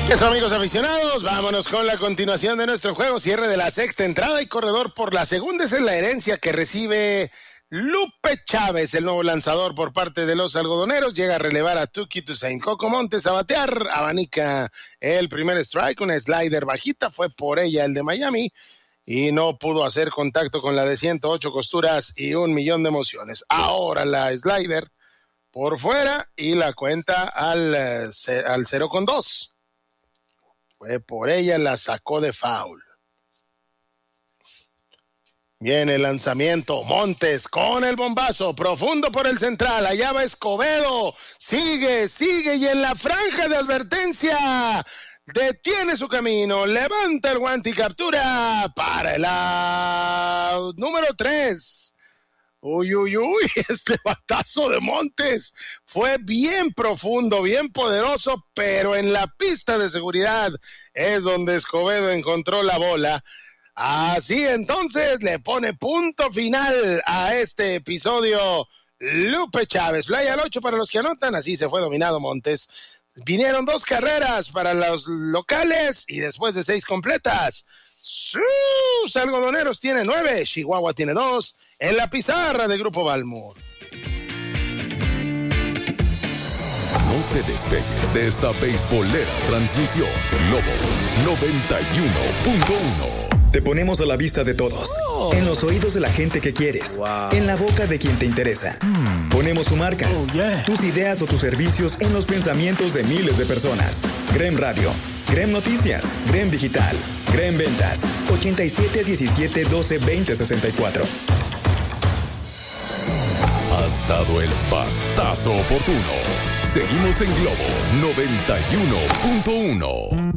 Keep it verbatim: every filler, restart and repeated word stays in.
Eso, amigos aficionados, vámonos con la continuación de nuestro juego. Cierre de la sexta entrada y corredor por la segunda. Esa es la herencia que recibe Lupe Chávez, el nuevo lanzador por parte de los algodoneros. Llega a relevar a Tuki Toussaint. Coco Montes a batear, abanica el primer strike, una slider bajita, fue por ella el de Miami y no pudo hacer contacto con la de ciento ocho costuras y un millón de emociones. Ahora la slider por fuera y la cuenta al, al cero con dos. Fue por ella, la sacó de foul. Viene el lanzamiento, Montes con el bombazo, profundo por el central, allá va Escobedo, sigue, sigue y en la franja de advertencia detiene su camino, levanta el guante y captura para el out número tres. Uy, uy, uy, este batazo de Montes fue bien profundo, bien poderoso, pero en la pista de seguridad es donde Escobedo encontró la bola. Así entonces le pone punto final a este episodio Lupe Chávez. Fly al ocho para los que anotan, así se fue dominado Montes. Vinieron dos carreras para los locales y después de seis completas, sus algodoneros tienen nueve, Chihuahua tiene dos. En la pizarra de Grupo Balmor. No te despegues de esta beisbolera transmisión. Lobo noventa y uno punto uno. Te ponemos a la vista de todos. Oh. En los oídos de la gente que quieres. Wow. En la boca de quien te interesa. Mm. Ponemos tu marca, oh, yeah. tus ideas o tus servicios en los pensamientos de miles de personas. Grem Radio, Grem Noticias, Grem Digital, Grem Ventas, ochenta y siete, diecisiete, doce, veinte, sesenta y cuatro. Has dado el batazo oportuno. Seguimos en Globo noventa y uno punto uno.